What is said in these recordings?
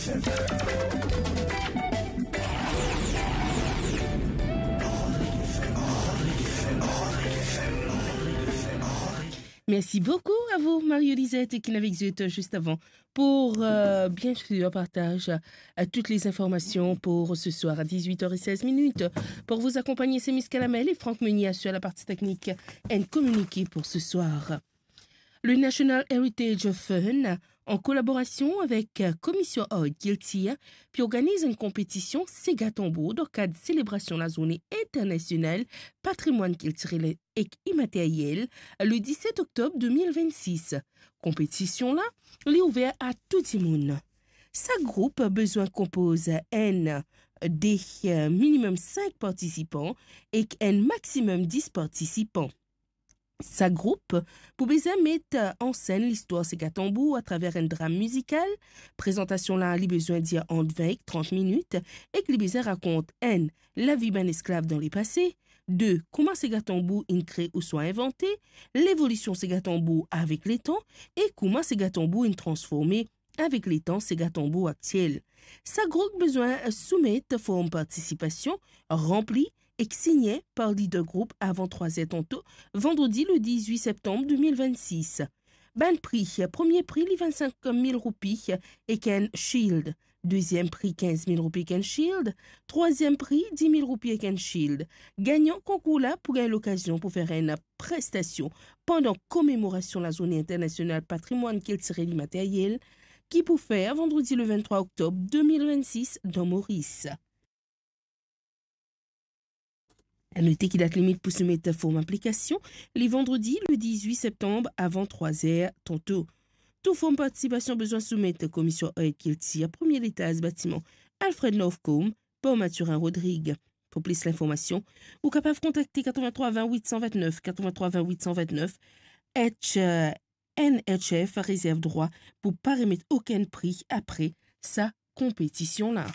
Merci beaucoup à vous, Marie-Elisette, qui n'avait juste avant, pour bien sûr partage toutes les informations pour ce soir à 18h16. Pour vous accompagner, c'est Miss Calamel et Franck Meunier sur la partie technique et communiquée pour ce soir. Le National Heritage Fund, en collaboration avec Commission Odd Guilty, puis organise une compétition Sega Tambour dans le cadre de célébration de la journée internationale patrimoine culturel et immatériel le 17 octobre 2026. Compétition là, elle est ouverte à tout le monde. Sa groupe besoin compose N des minimum 5 participants et un maximum 10 participants. Sa groupe pour bien mettre en scène l'histoire Sega Tambour à travers un drame musical. Présentation là, il a besoin de dire entre 20 et 30 minutes et que les raconte N, la vie d'un esclave dans les passés. 2. Comment Sega Tambour est créé ou soit inventé. L'évolution Sega Tambour avec les temps et comment Sega Tambour est transformé avec les temps Sega Tambour actuel. Sa groupe besoin soumettre forme participation remplie et signé par leader groupe avant 3h tantôt, vendredi le 18 septembre 2026. Ban prix, premier prix, les 25 000 roupies et Ken Shield. Deuxième prix, 15 000 roupies Ken Shield. Troisième prix, 10 000 roupies Ken Shield. Gagnant concours là pour gagner l'occasion pour faire une prestation pendant commémoration de la journée internationale patrimoine culturel immatériel qui pour faire vendredi le 23 octobre 2026 dans Maurice. À noter qu'il date limite pour soumettre forme application les vendredis le 18 septembre avant 3h tantôt. Tout forme participation besoin soumettre commission Oed Kilti à premier étage bâtiment Alfred Novcombe, Port Mathurin Rodrigue. Pour plus d'informations, ou capable de contacter 83 20 829 83 20 829 NHF réserve droit pour pas remettre aucun prix après sa compétition là.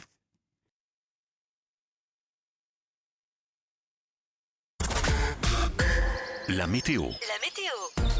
La météo.